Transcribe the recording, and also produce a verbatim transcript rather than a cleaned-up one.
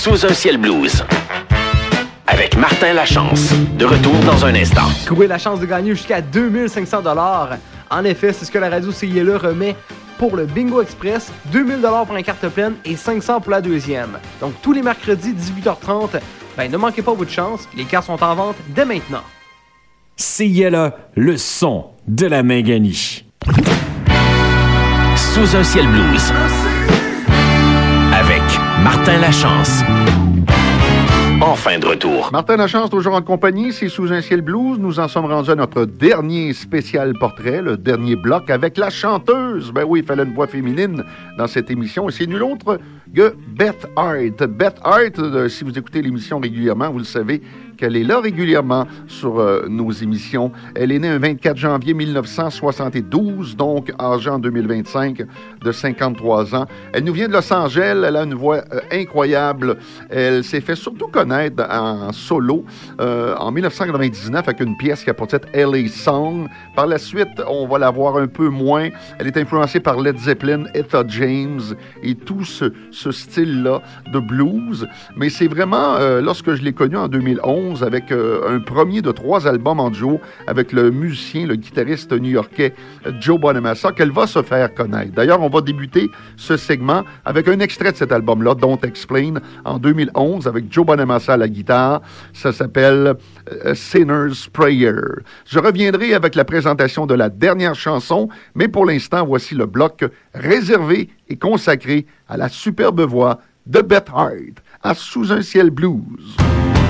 Sous un ciel blues. Avec Martin Lachance. De retour dans un instant. Courez la chance de gagner jusqu'à deux mille cinq cents dollars. En effet, c'est ce que la radio C I L E remet pour le Bingo Express. deux mille dollars pour la carte pleine et cinq cents pour la deuxième. Donc tous les mercredis, dix-huit heures trente, ben, ne manquez pas votre chance. Les cartes sont en vente dès maintenant. C I L E, le son de la Minganie. Sous un ciel blues. Avec Martin Lachance. Enfin de retour. Martin Lachance, toujours en compagnie, c'est Sous un ciel blues. Nous en sommes rendus à notre dernier spécial portrait, le dernier bloc avec la chanteuse. Ben oui, il fallait une voix féminine dans cette émission et c'est nul autre que Beth Hart. Beth Hart, euh, si vous écoutez l'émission régulièrement, vous le savez qu'elle est là régulièrement sur euh, nos émissions. Elle est née le vingt-quatre janvier mille neuf cent soixante-douze, donc âgée en deux mille vingt-cinq de cinquante-trois ans. Elle nous vient de Los Angeles, elle a une voix euh, incroyable. Elle s'est fait surtout connaître en solo euh, en dix-neuf cent quatre-vingt-dix-neuf avec une pièce qui a pour titre L A Song. Par la suite, on va la voir un peu moins. Elle est influencée par Led Zeppelin, Etta James et tout ce, ce style-là de blues. Mais c'est vraiment, euh, lorsque je l'ai connue en deux mille onze, avec euh, un premier de trois albums en duo avec le musicien, le guitariste new-yorkais Joe Bonamassa, qu'elle va se faire connaître. D'ailleurs, on va débuter ce segment avec un extrait de cet album-là, Don't Explain, en deux mille onze, avec Joe Bonamassa à la guitare. Ça s'appelle euh, Sinner's Prayer. Je reviendrai avec la présentation de la dernière chanson, mais pour l'instant, voici le bloc réservé et consacré à la superbe voix de Beth Hart, à Sous un ciel blues.